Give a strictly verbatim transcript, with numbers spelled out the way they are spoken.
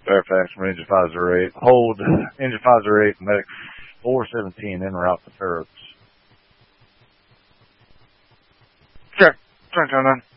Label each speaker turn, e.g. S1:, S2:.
S1: Fairfax from Engine five zero eight. Hold Engine five zero eight, Medic four seventeen, en route to Fair Oaks.
S2: Check. Turn, turn on.